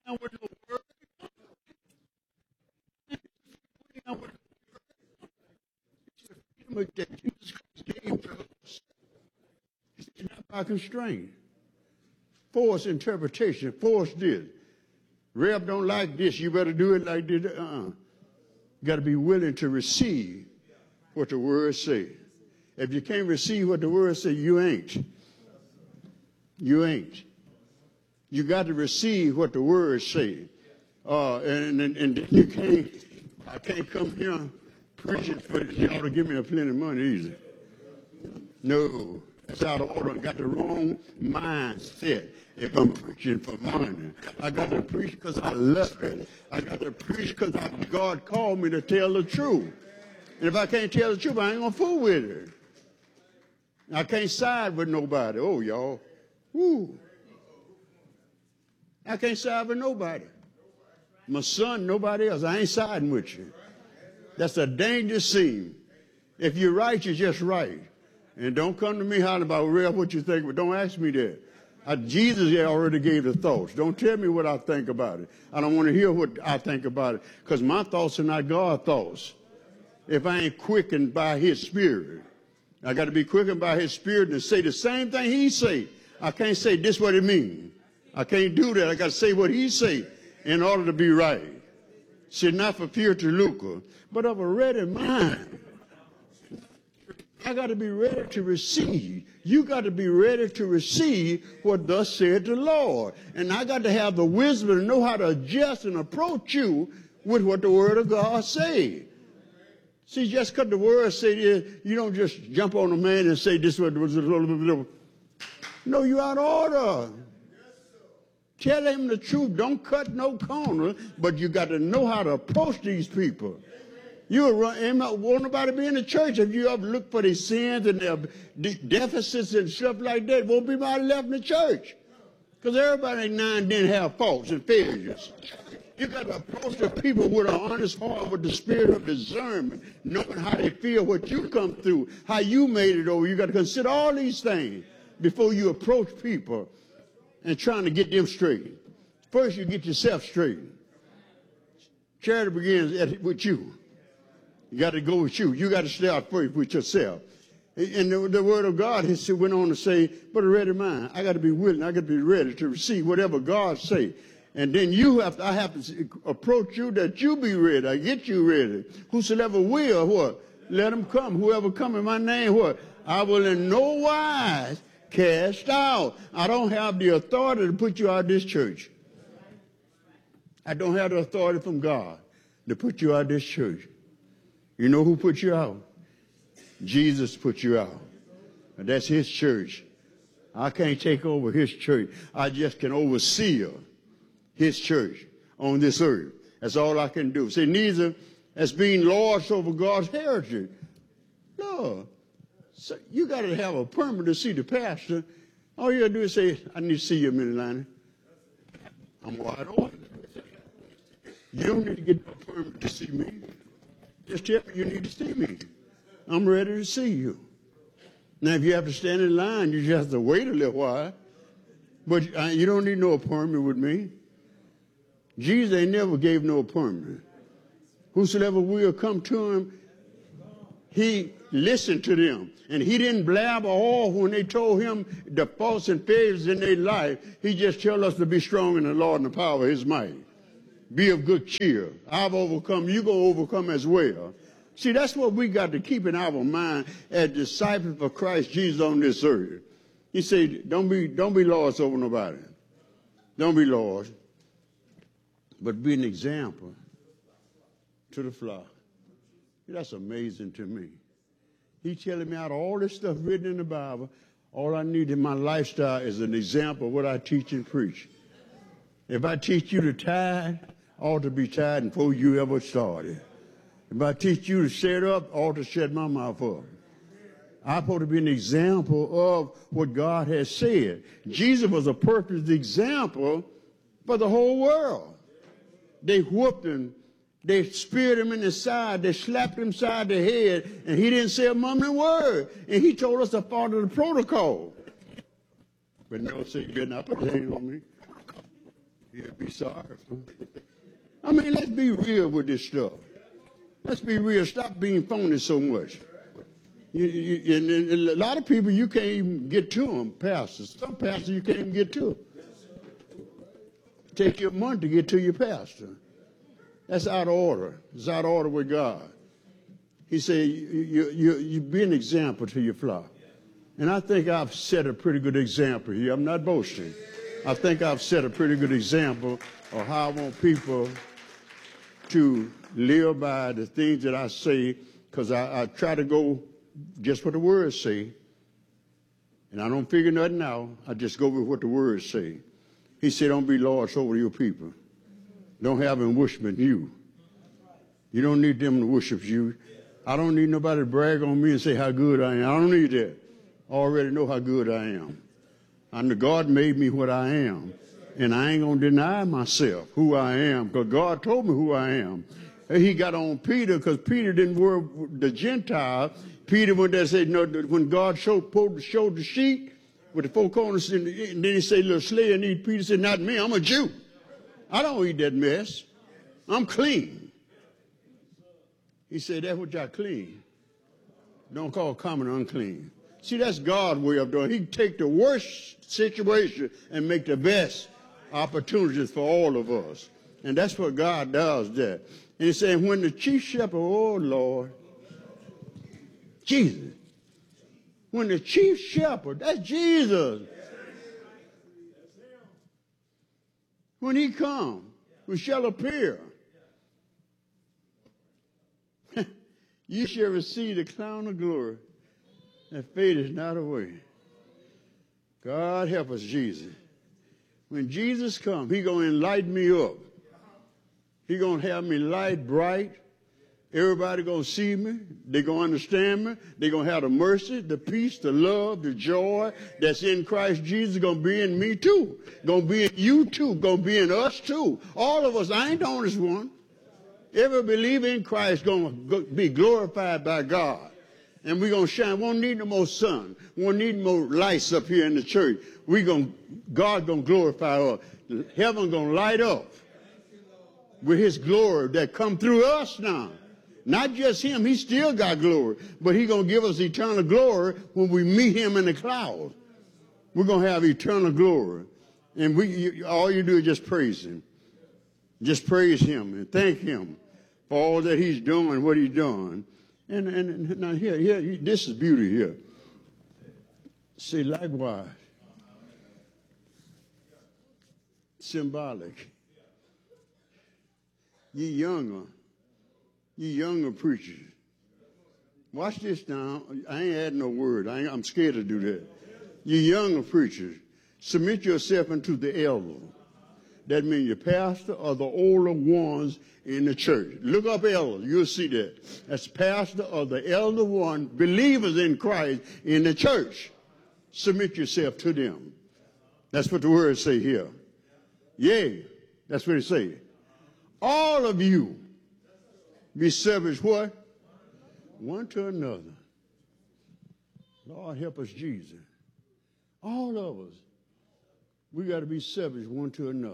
down with no word. Down with the freedom that Jesus Christ gave to us. It's not by constraint. Forced interpretation. Forced this. Reb don't like this. You better do it like this. You got to be willing to receive what the word say. If you can't receive what the word say, you ain't. You ain't. You got to receive what the word say. And you can't. I can't come here preaching for y'all to give me a plenty of money either. No, that's out of order. I got the wrong mindset. If I'm preaching for money, I got to preach because I love it. I got to preach because God called me to tell the truth. And if I can't tell the truth, I ain't gonna fool with it. I can't side with nobody. Oh, y'all. Woo. I can't side with nobody. My son, nobody else. I ain't siding with you. That's a dangerous scene. If you're right, you're just right. And don't come to me hollering about real what you think, but don't ask me that. Jesus already gave the thoughts. Don't tell me what I think about it. I don't want to hear what I think about it, because my thoughts are not God's thoughts. If I ain't quickened by his spirit, I got to be quickened by his spirit and say the same thing he say. I can't say this what it means. I can't do that. I got to say what he say in order to be right. See, not for fear to lucre, but of a ready mind. I got to be ready to receive. You got to be ready to receive what thus said the Lord. And I got to have the wisdom to know how to adjust and approach you with what the word of God says. See, just because the word says, you don't just jump on a man and say this was a little. No, you're out of order. Tell him the truth. Don't cut no corner, but you got to know how to approach these people. You won't nobody be in the church if you ever look for their sins and their deficits and stuff like that. Won't be nobody left in the church. Because everybody now and then have faults and failures. You got to approach the people with an honest heart, with the spirit of discernment, knowing how they feel, what you come through, how you made it over. You got to consider all these things before you approach people and trying to get them straight. First, you get yourself straight. Charity begins with you. You got to go with you. You got to start first with yourself. And the word of God went on to say, but a ready mind. I got to be willing. I got to be ready to receive whatever God say. And then I have to approach you that you be ready. I get you ready. Whosoever will, what? Let him come. Whoever come in my name, what? I will in no wise cast out. I don't have the authority to put you out of this church. I don't have the authority from God to put you out of this church. You know who put you out? Jesus put you out. And that's his church. I can't take over his church. I just can oversee his church on this earth. That's all I can do. See, neither as being lords over God's heritage. No. So you got to have a permit to see the pastor. All you got to do is say, I need to see you a minute, Lonnie. I'm wide open. You don't need to get a permit to see me. Just tell me you need to see me. I'm ready to see you. Now, if you have to stand in line, you just have to wait a little while. But you don't need no appointment with me. Jesus ain't never gave no appointment. Whosoever will come to him, he listened to them. And he didn't blabber all when they told him the faults and failures in their life. He just told us to be strong in the Lord and the power of his might. Be of good cheer. I've overcome. You're going to overcome as well. See, that's what we got to keep in our mind as disciples of Christ Jesus on this earth. He said, don't be lords over nobody. Don't be lords. But be an example to the flock. That's amazing to me. He's telling me out of all this stuff written in the Bible, all I need in my lifestyle is an example of what I teach and preach. If I teach you to tithe, I ought to be tithing before you ever started. If I teach you to shut up, I ought to shut my mouth up. I'm supposed to be an example of what God has said. Jesus was a perfect example for the whole world. They whooped him. They speared him in the side. They slapped him side the head. And he didn't say a mumbling word. And he told us to follow the protocol. But no, say, you better not put your hand on me. be sorry. I mean, let's be real with this stuff. Let's be real. Stop being phony so much. And a lot of people, you can't even get to them, pastors. Some pastors you can't even get to. Take your money to get to your pastor. That's out of order. It's out of order with God. He said, you be an example to your flock. And I think I've set a pretty good example here. I'm not boasting. I think I've set a pretty good example of how I want people to live by the things that I say, because I try to go just what the words say. And I don't figure nothing out. I just go with what the words say. He said, don't be lords over your people. Don't have them worshiping you. You don't need them to worship you. I don't need nobody to brag on me and say how good I am. I don't need that. I already know how good I am. And God made me what I am. And I ain't going to deny myself who I am, because God told me who I am. And he got on Peter, because Peter didn't worry the Gentile. Peter went there and said, no, when God showed the sheet with the four corners, and then he said, little slave, and Peter said, not me, I'm a Jew. I don't eat that mess. I'm clean. He said, that's what y'all clean. Don't call common unclean. See, that's God's way of doing it. He can take the worst situation and make the best opportunities for all of us. And that's what God does there. And he said, when the chief shepherd, oh Lord, Jesus. When the chief shepherd, that's Jesus. When he comes, we shall appear. You shall receive the crown of glory that fadeth not away. God help us, Jesus. When Jesus comes, he's going to enlighten me up. He's going to have me light bright. Everybody going to see me. They're going to understand me. They're going to have the mercy, the peace, the love, the joy that's in Christ Jesus going to be in me too. Going to be in you too. Going to be in us too. All of us. I ain't the only one. Every believer in Christ going to be glorified by God. And we're going to shine. We won't need no more sun. We won't need more lights up here in the church. God going to glorify us. Heaven going to light up with his glory that come through us now. Not just him. He still got glory. But he's going to give us eternal glory when we meet him in the clouds. We're going to have eternal glory. And all you do is just praise him. Just praise him and thank him for all that he's doing, what he's done. And now here, this is beauty here. See, likewise, symbolic. Ye younger preachers. Watch this now. I ain't adding no word. I'm scared to do that. Ye younger preachers, submit yourself unto the elder. That means your pastor or the older ones in the church. Look up elder. You'll see that. That's pastor or the elder one, believers in Christ in the church. Submit yourself to them. That's what the words say here. Yea, that's what it says. All of you be subject what? One to another. Lord help us, Jesus. All of us. We got to be subject one to another.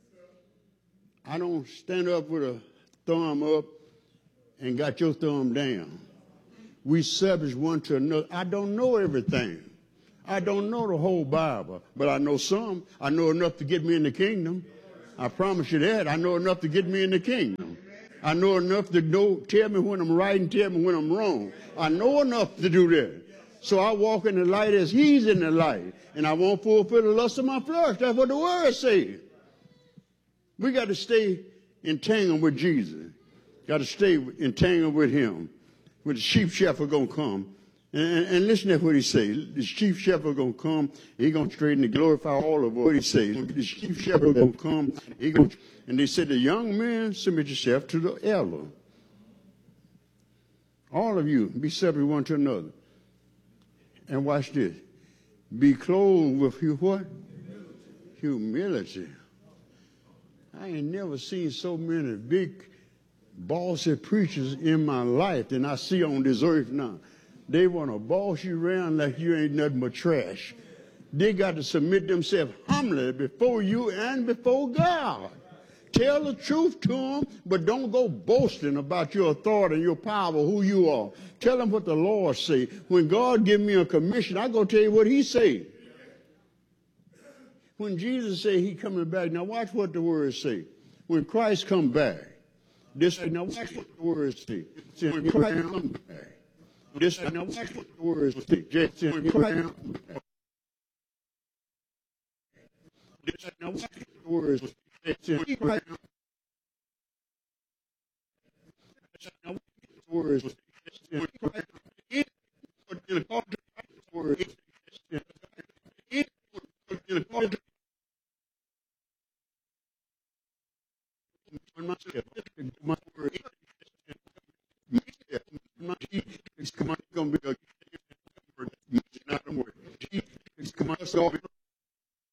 I don't stand up with a thumb up and got your thumb down. We subject one to another. I don't know everything. I don't know the whole Bible, but I know some. I know enough to get me in the kingdom. I promise you that. I know enough to get me in the kingdom. I know enough to tell me when I'm right and tell me when I'm wrong. I know enough to do that. So I walk in the light as he's in the light. And I won't fulfill the lust of my flesh. That's what the word says. We got to stay entangled with Jesus. Got to stay entangled with him. When the chief shepherd going to come. And listen to what he says. The chief shepherd going to come. He's going to straighten and glorify all of us. What he says. The chief shepherd going to come. And they said, the young men, submit yourself to the elder. All of you, be subject one to another. And watch this. Be clothed with what? Humility. I ain't never seen so many big, bossy preachers in my life than I see on this earth now. They want to boss you around like you ain't nothing but trash. They got to submit themselves humbly before you and before God. Tell the truth to them, but don't go boasting about your authority and your power, who you are. Tell them what the Lord say. When God give me a commission, I go tell you what he say. When Jesus say he coming back, now watch what the words say. When Christ come back, this now watch what the words say. When Christ come back, this now watch what the words say. When Christ come back, this now watch what the words say. When Christ come back, now watch what the words say. When Christ come back, my word, it's going to be a not a word. Jesus, come on, so